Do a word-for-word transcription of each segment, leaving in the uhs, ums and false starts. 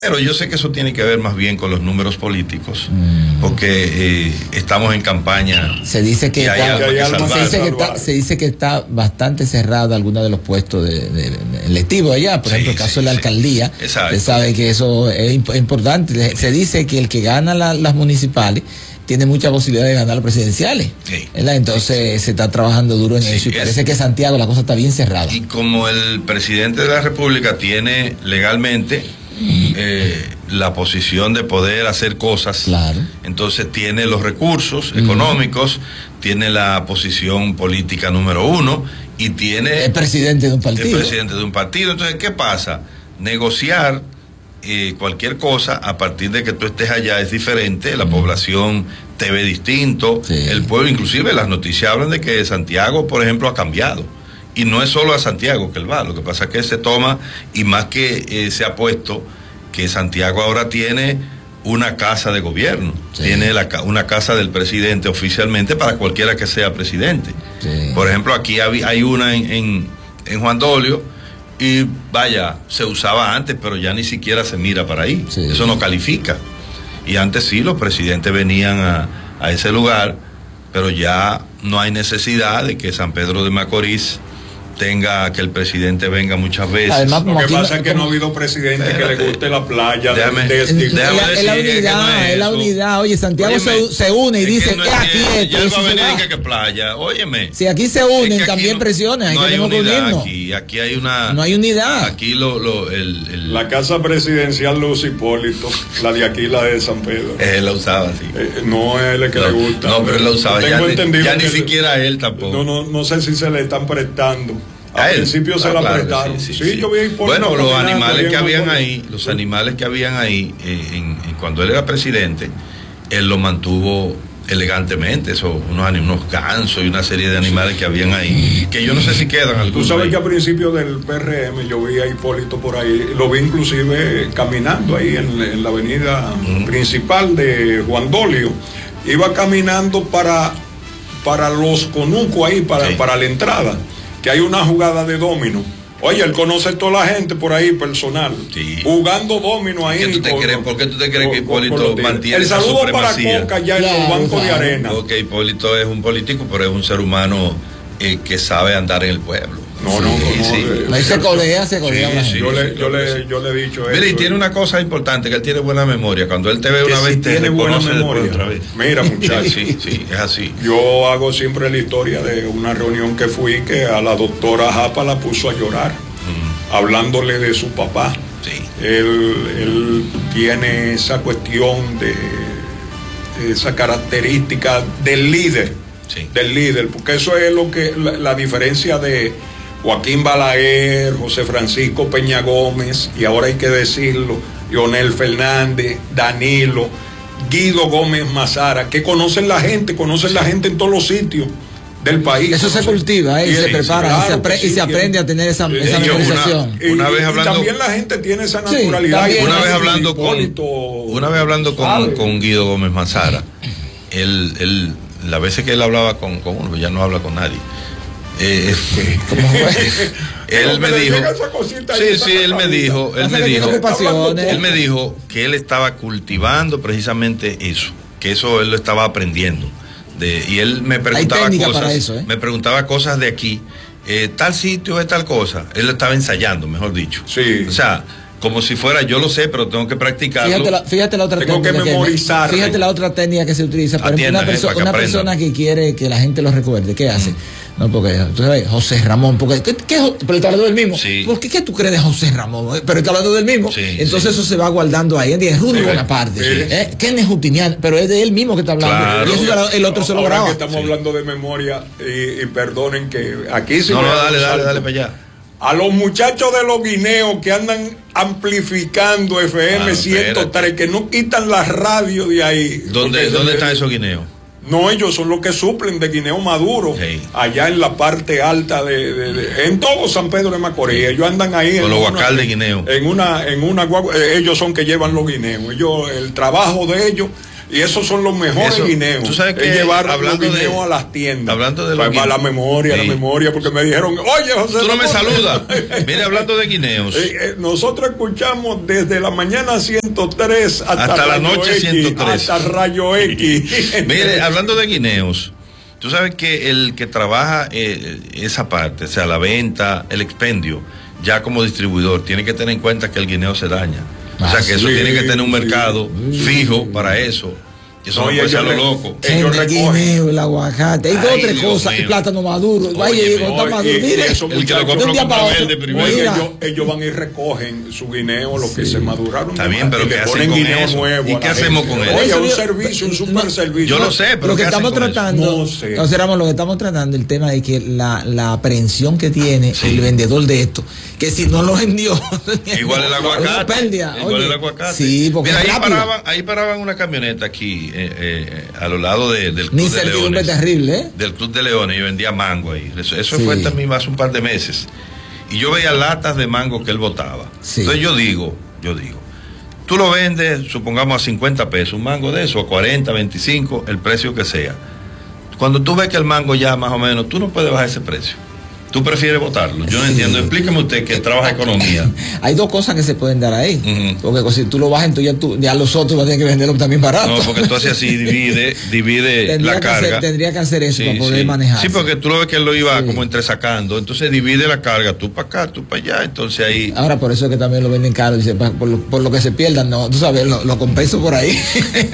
Pero yo sé que eso tiene que ver más bien con los números políticos, mm. porque eh, estamos en campaña. Se dice que, está, que, que salvar, se, dice que está, se dice que está bastante cerrada alguna de los puestos de, de, de electivos allá, por sí, ejemplo, el caso sí, de la alcaldía. Sí. Usted sabe que eso es imp importante. Se dice que el que gana la, las municipales tiene mucha posibilidad de ganar las presidenciales. Sí. Entonces sí. se está trabajando duro en sí, eso y parece es, que Santiago la cosa está bien cerrada. Y como el presidente de la República tiene legalmente Eh, la posición de poder hacer cosas, claro. entonces tiene los recursos económicos, uh-huh. tiene la posición política número uno y tiene el presidente de un partido. El presidente de un partido. Entonces, ¿qué pasa? Negociar eh, cualquier cosa a partir de que tú estés allá es diferente, la uh-huh. población te ve distinto, sí. el pueblo, inclusive las noticias hablan de que Santiago, por ejemplo, ha cambiado. Y no es solo a Santiago que él va, lo que pasa es que se toma, y más que eh, se ha puesto, que Santiago ahora tiene una casa de gobierno, sí. tiene la, una casa del presidente oficialmente para cualquiera que sea presidente. Sí. Por ejemplo, aquí hay, hay una en, en, en Juan Dolio, y vaya, se usaba antes, pero ya ni siquiera se mira para ahí, sí. eso no califica. Y antes sí, los presidentes venían a, a ese lugar, pero ya no hay necesidad de que San Pedro de Macorís tenga que el presidente venga muchas veces. Además, lo que pasa es que no ha habido presidente Espérate. que le guste la playa. Déjame, de, de, de, es la, es la unidad, no es, es la unidad. Oye, Santiago Óyeme, se, se une y dice, no es aquí esto. Ya él va a venir que, que playa, óyeme. Si aquí se unen, es que también no, presionan. No hay hay que unidad aquí, aquí hay una... No hay unidad. Aquí lo... lo el, el, la casa presidencial Luz Hipólito, la de aquí, la de San Pedro. Él la usaba así. Eh, no es el que no, le gusta. No, pero él la usaba. Ya, ni, ya ni siquiera se, él tampoco. No, no, no sé si se le están prestando. Al principio se ah, la claro, prestaron. Sí, sí, sí, sí. Yo vi bueno, los animales que habían ahí, los animales que habían ahí, eh, en, en, cuando él era presidente, él lo mantuvo elegantemente, eso, unos, unos gansos y una serie de animales que habían ahí, que yo no sé si quedan algunos. Tú sabes ahí. que a principio del P R M yo vi a Hipólito por ahí, lo vi inclusive caminando ahí en, en la avenida uh-huh. principal de Juan Dolio, iba caminando para, para los conucos ahí, para, sí. para la entrada, que hay una jugada de domino. Oye, él conoce toda la gente por ahí, personal, sí. jugando domino ahí. ¿Qué tú te con, crees? ¿Por qué tú te crees con, que Hipólito mantiene el esa saludo supremacía? para Coca ya claro, en los bancos claro. de arena. Porque Hipólito es un político, pero es un ser humano eh, que sabe andar en el pueblo. No, no, sí, no. Sí. no Ahí se codea, se codea. Sí, sí, yo, le, yo, le, yo le he dicho eso. Mira, y tiene una cosa importante, que él tiene buena memoria. Cuando él te ve una que vez, si te tiene buena memoria. Otra vez. Mira, muchachos. Sí, sí, es así. Yo hago siempre la historia de una reunión que fui, que a la doctora Japa la puso a llorar, mm. hablándole de su papá. Sí. Él, él tiene esa cuestión de, de esa característica del líder. Sí. Del líder, porque eso es lo que la, la diferencia de Joaquín Balaguer, José Francisco Peña Gómez, y ahora hay que decirlo, Leonel Fernández, Danilo, Guido Gómez Mazara, que conocen la gente, conocen sí. la gente en todos los sitios del país. Eso se cultiva, ¿eh? y, y se prepara, claro, y, se apre sí, y se aprende a tener esa, esa memorización. Una, una vez hablando, y también la gente tiene esa naturalidad. Sí, una, vez hablando con, una vez hablando con, con Guido Gómez Mazara, él, él, las veces que él hablaba con, con uno, ya no habla con nadie. Eh, él me dijo sí sí él me dijo él me dijo él me dijo que él estaba cultivando precisamente eso, que eso él lo estaba aprendiendo de, y él me preguntaba cosas eso, ¿eh? me preguntaba cosas de aquí, eh, tal sitio es tal cosa, él lo estaba ensayando, mejor dicho, sí. o sea, como si fuera, yo lo sé, pero tengo que practicarlo. Fíjate la, fíjate la otra tengo técnica. que memorizar. Que, fíjate la otra técnica que se utiliza. Por ejemplo, una, perso una persona que quiere que la gente lo recuerde, ¿qué hace? Mm. No, porque tú sabes, José Ramón, porque ¿qué, qué, pero está hablando del mismo. Sí. ¿Por qué, qué tú crees de José Ramón? Pero está hablando del mismo. Sí, Entonces sí. eso se va guardando ahí. Es Rudy sí, Bonaparte. Sí. ¿Eh? ¿Quién es Justiniano? Pero es de él mismo que está hablando. Claro. Y eso el otro no, se lo graba. Que estamos sí. hablando de memoria y, y perdonen que aquí sí. No, no, dale, dale, dale para allá. A los muchachos de los guineos que andan amplificando F M ciento tres, que no quitan la radio de ahí. ¿Dónde, ¿dónde están esos guineos? No, ellos son los que suplen de guineo maduro, sí. allá en la parte alta de, de, de en todo San Pedro de Macorís. Ellos andan ahí con los guacal de guineo. En una, en una, ellos son que llevan los guineos. Ellos, el trabajo de ellos Y esos son los mejores Eso, guineos. Tú sabes que es llevar hablando los guineos de, a las tiendas. Hablando de los guineos. La memoria, sí. la memoria, porque me dijeron, oye, José. Tú no me saludas. Mire, hablando de guineos. Eh, eh, nosotros escuchamos desde la mañana ciento tres hasta, hasta la noche X, ciento tres. Hasta Rayo X. Mire, hablando de guineos. Tú sabes que el que trabaja eh, esa parte, o sea, la venta, el expendio, ya como distribuidor, tiene que tener en cuenta que el guineo se daña. O sea, que eso sí, tiene que tener un mercado sí, fijo para eso. Y eso no, no puede ser lo loco. El guineo, el aguacate, hay dos o tres cosas, el plátano maduro. Vaya, digo, está maduro. Mire, el que lo compra con papel de primero. Ellos, ellos van y recogen su guineo, lo que sí. se maduraron. Está bien, pero ¿qué hacen con eso? Nuevo ¿Y qué hacemos con eso? Oye, un servicio, un super servicio. Yo lo sé, pero lo que estamos tratando, no sé. O sea, lo que estamos tratando, el tema de que la, la aprehensión que tiene sí. el vendedor de esto, que si no lo vendió, igual el aguacate. Pérdida. Igual Oye, el aguacate. Sí, porque mira, ahí paraban, ahí paraban una camioneta aquí. Eh, eh, a los lados de, del Club de Leones, terrible, ¿eh? del Club de Leones, yo vendía mango ahí. Eso, eso sí. fue también hace un par de meses. Y yo veía latas de mango que él botaba. Sí. Entonces yo digo, yo digo, tú lo vendes, supongamos a cincuenta pesos, un mango de eso, a cuarenta, veinticinco, el precio que sea. Cuando tú ves que el mango ya más o menos, tú no puedes bajar ese precio. Tú prefieres votarlo. Yo no sí. entiendo. Explíqueme usted que trabaja economía. Hay dos cosas que se pueden dar ahí. Uh-huh. Porque si tú lo bajas, entonces ya, tú, ya los otros vas a tener que venderlo también barato. No, porque tú haces así, divide, divide la carga. Hacer, tendría que hacer eso sí, para poder sí. manejar. Sí, porque tú lo ves que él lo iba sí. como entresacando. Entonces divide la carga, tú para acá, tú para allá. Entonces ahí. Ahora, por eso es que también lo venden caro. Dice, por lo, por lo que se pierdan, no. Tú sabes, lo, lo compenso por ahí.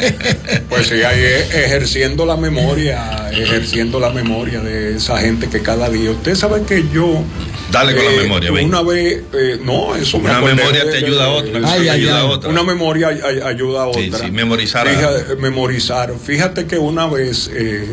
Pues sí, ahí ejerciendo la memoria, ejerciendo la memoria de esa gente que cada día. Usted sabe que yo. Dale con eh, la memoria, ven. Una vez, eh, no, eso Una me memoria de, te ayuda a otra. Ay, ay, ayuda ay. a otra. Una memoria ay, ayuda a otra. Sí, sí, memorizar. Fíjate, memorizar. Fíjate que una vez eh,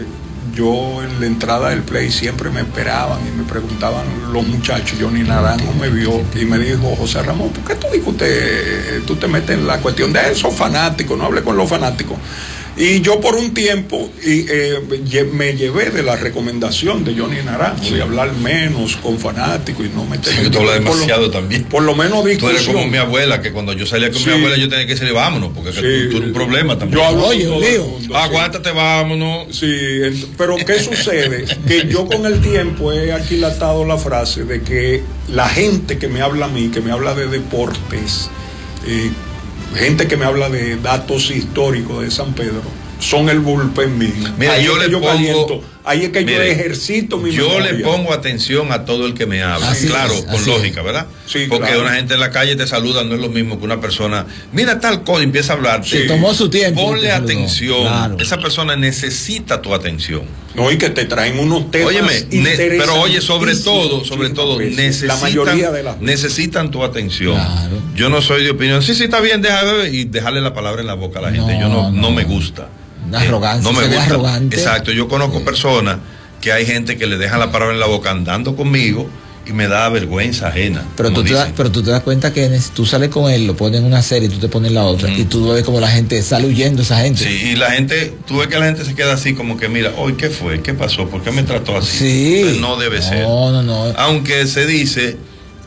yo en la entrada del Play siempre me esperaban y me preguntaban los muchachos, Johnny Naranjo me vio y me dijo, José Ramón, ¿por qué tú dices usted, tú te metes en la cuestión de esos fanáticos? No hable con los fanáticos. Y yo por un tiempo y, eh, me llevé de la recomendación de Johnny Naranjo sí. de hablar menos con fanáticos y no meterme. Sí, tú hablas demasiado por lo, también. Por lo menos discusión. Tú eres como mi abuela, que cuando yo salía con sí. mi abuela yo tenía que decirle vámonos, porque sí. tú, tú eres un problema también. Yo hablo Oye, Leo. Sí. Aguántate, vámonos. Sí, pero ¿qué sucede? Que yo con el tiempo he aquilatado la frase de que la gente que me habla a mí, que me habla de deportes, eh, gente que me habla de datos históricos de San Pedro, son el bullpen mío. Mira, ahí yo es que le yo pongo, caliento, ahí es que mire, yo ejercito mi yo memoria. le pongo atención a todo el que me habla, así claro, es, con lógica, es. ¿verdad? Sí, porque claro. una gente en la calle te saluda, no es lo mismo que una persona, mira tal cosa, y empieza a hablarte. Sí, tomó su tiempo. Ponle atención, claro. Esa persona necesita tu atención. No, y que te traen unos temas. Óyeme, ne- pero oye, sobre todo, sobre todo, necesitan, la mayoría de las... necesitan tu atención. Claro. Yo no soy de opinión, sí, sí, está bien, déjame y dejarle la palabra en la boca a la gente. No, yo no, no. no me gusta. Una arrogancia, no me gusta. Arrogante. Exacto, yo conozco sí. personas que hay gente que le deja la palabra en la boca andando conmigo y me da vergüenza ajena. Pero tú, te das, pero tú te das cuenta que tú sales con él, lo pones en una serie y tú te pones en la otra mm. y tú ves como la gente sale huyendo esa gente. Sí, y la gente, tú ves que la gente se queda así como que mira, hoy ¿qué fue? ¿Qué pasó? ¿Por qué me trató así? Sí. Entonces, no debe no, ser. No, no, no. Aunque se dice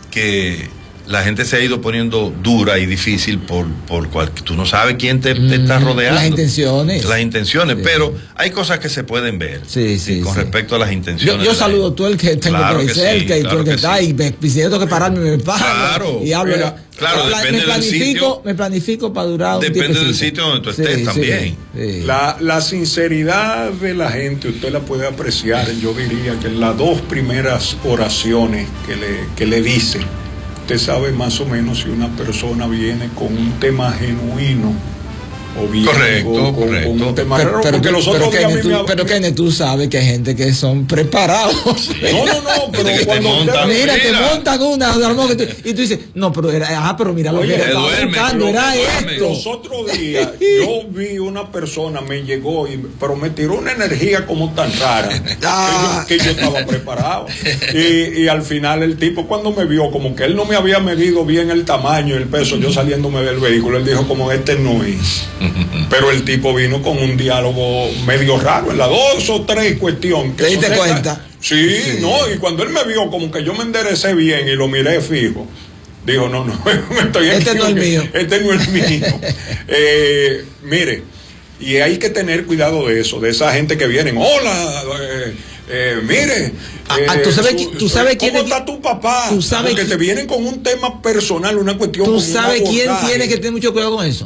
que la gente se ha ido poniendo dura y difícil por, por cual, tú no sabes quién te, te está rodeando. Las intenciones. Las intenciones, sí. pero hay cosas que se pueden ver. Sí, sí, sí, con sí. respecto a las intenciones. Yo, yo saludo a tú el que tengo claro por ahí que cerca sí, y claro tú el que, que está sí. y me, si tengo que pararme me paro claro, y hablo. Mira, claro, me, depende me del planifico, sitio. Me planifico para durar depende un del sitio donde tú estés sí, también. Sí, sí. La, la sinceridad de la gente, usted la puede apreciar, yo diría que en las dos primeras oraciones que le, que le dice. Usted sabe más o menos si una persona viene con un tema genuino o viene correcto, con, correcto. con un tema pero, raro. Pero, porque pero, los otros pero, días tú, me... pero Kenneth, tú sabes que hay gente que son preparados. No, no, no, pero que cuando te montan, mira, mira, te montan una, una que tú, y tú dices, no, pero era, ajá, pero mira lo Oye, que era buscando, era esto. Los otros días yo vi una persona, me llegó, y, pero me tiró una energía como tan rara ah. que, yo, que yo estaba preparado. Y, y al final el tipo cuando me vio, como que él no me había medido bien el tamaño y el peso, yo saliéndome del vehículo, él dijo como este no es. Pero el tipo vino con un diálogo medio raro en las dos o tres cuestiones. ¿Te diste cuenta? Sí, sí, no, y cuando él me vio como que yo me enderecé bien y lo miré fijo, dijo, no, no, me estoy este no es mío. Este no es mío. eh, mire, Y hay que tener cuidado de eso, de esa gente que vienen, hola, eh, eh, mire, ah, eh, tú sabes, su, tú sabes ¿cómo quién está tu papá? Tú sabes porque te vienen con un tema personal, una cuestión. Tú sabes quién tiene que tener mucho cuidado con eso.